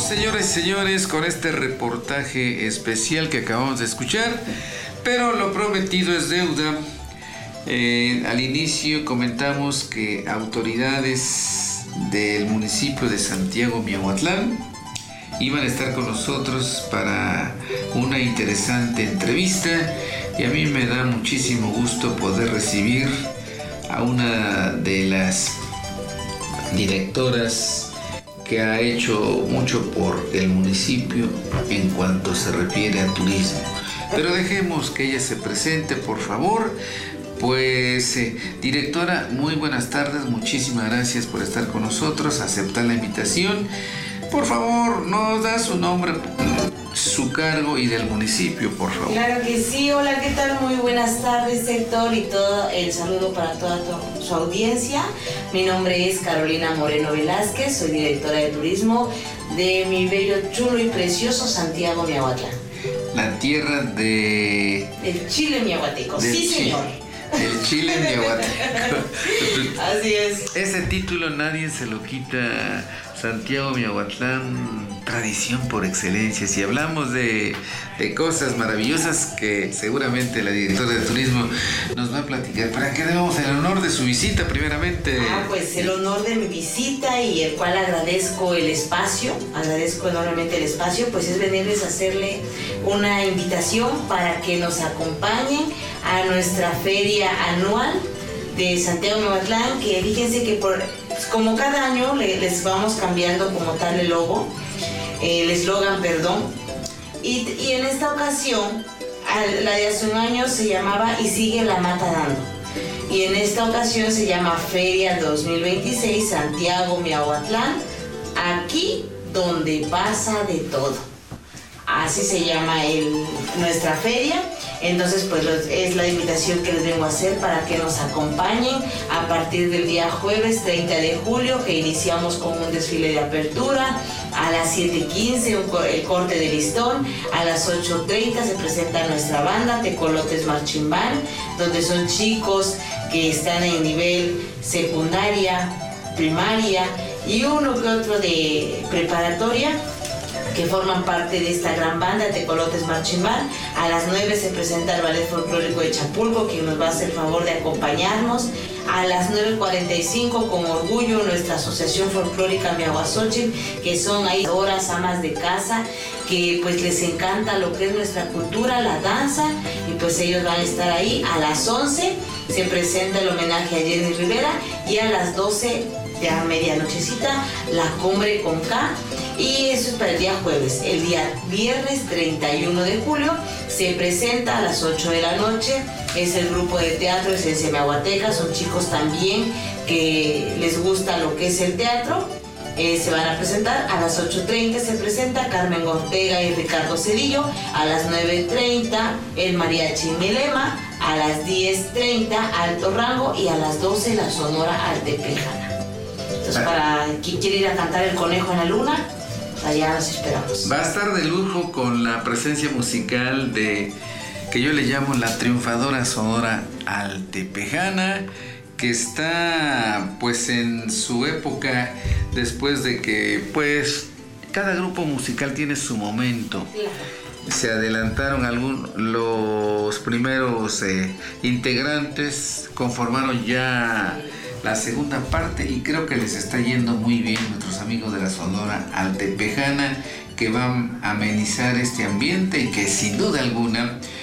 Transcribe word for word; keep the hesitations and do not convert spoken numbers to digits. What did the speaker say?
Continuamos, señores y señores, con este reportaje especial que acabamos de escuchar, pero lo prometido es deuda. Eh, al inicio comentamos que autoridades del municipio de Santiago Miahuatlán iban a estar con nosotros para una interesante entrevista, y a mí me da muchísimo gusto poder recibir a una de las directoras que ha hecho mucho por el municipio en cuanto se refiere a turismo. Pero dejemos que ella se presente, por favor. Pues, eh, directora, muy buenas tardes, muchísimas gracias por estar con nosotros, aceptar la invitación. Por favor, nos da su nombre, su cargo y del municipio, por favor. Claro que sí. Hola, ¿qué tal? Muy buenas tardes, Héctor, y todo el saludo para toda tu, su audiencia. Mi nombre es Carolina Moreno Velázquez, soy directora de turismo de mi bello, chulo y precioso Santiago Miahuatlán. La tierra de... El Chile Miahuateco, del sí, Chile. señor. El Chile Miahuateco. Así es. Ese título nadie se lo quita. Santiago Miahuatlán, tradición por excelencia. Si hablamos de, de cosas maravillosas que seguramente la directora de turismo nos va a platicar. ¿Para qué debemos el honor de su visita primeramente? Ah, pues el honor de mi visita, y el cual agradezco el espacio, agradezco enormemente el espacio, pues es venirles a hacerle una invitación para que nos acompañen a nuestra feria anual de Santiago Miahuatlán, que fíjense que por, pues como cada año le, les vamos cambiando como tal el logo, el eslogan, perdón, y, y en esta ocasión, la de hace un año se llamaba Y sigue la mata dando, y en esta ocasión se llama Feria dos mil veintiséis Santiago Miahuatlán, aquí donde pasa de todo. Así se llama el, nuestra feria. Entonces, pues es la invitación que les vengo a hacer para que nos acompañen a partir del día jueves treinta de julio, que iniciamos con un desfile de apertura. A las siete quince el corte de listón. A las ocho treinta se presenta nuestra banda Tecolotes Marching Band, donde son chicos que están en nivel secundaria, primaria y uno que otro de preparatoria, que forman parte de esta gran banda Tecolotes Marching Band. A las nueve se presenta el Ballet Folclórico de Chapulco, quien nos va a hacer el favor de acompañarnos. A las nueve cuarenta y cinco, con orgullo, nuestra Asociación Folclórica Miahuatzin, que son ahí horas amas de casa, que pues les encanta lo que es nuestra cultura, la danza, y pues ellos van a estar ahí. A las once se presenta el homenaje a Jenny Rivera, y a las doce, ya medianochecita, la cumbre con K. Y eso es para el día jueves. El día viernes treinta y uno de julio se presenta a las ocho de la noche. Es el grupo de teatro Esencia Miahuateca. Son chicos también que les gusta lo que es el teatro. Eh, se van a presentar. A las ocho treinta se presenta Carmen Ortega y Ricardo Cedillo. A las nueve treinta el Mariachi Milema. A las diez treinta Alto Rango. Y a las doce la Sonora Altepejana. Entonces, para quien quiere ir a cantar El Conejo en la Luna, allá nos esperamos. Va a estar de lujo con la presencia musical de, que yo le llamo la triunfadora Sonora Altepejana, que está pues en su época, después de que pues cada grupo musical tiene su momento. Claro. Se adelantaron algún, los primeros eh, integrantes, conformaron ya la segunda parte, y creo que les está yendo muy bien nuestros amigos de la Sonora Altepejana, que van a amenizar este ambiente y que sin duda alguna